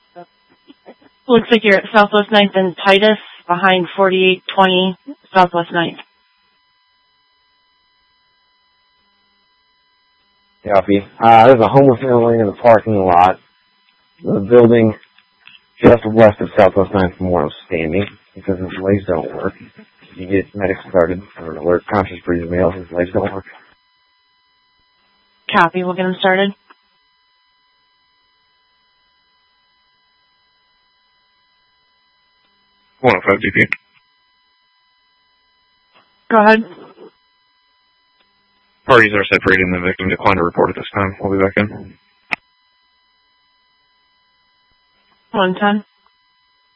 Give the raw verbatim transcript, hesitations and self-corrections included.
Looks like you're at Southwest ninth and Titus, behind forty-eight twenty Southwest ninth. Copy. Uh, there's a homeless family in the parking lot. The building just west of Southwest ninth from where I'm standing, because his legs don't work. You get medics started, or an alert conscious breeze male, his legs don't work. Copy, we'll get him started. one oh five D P. Go ahead. Parties are separating. The victim declined to report at this time. We'll be back in. one ten.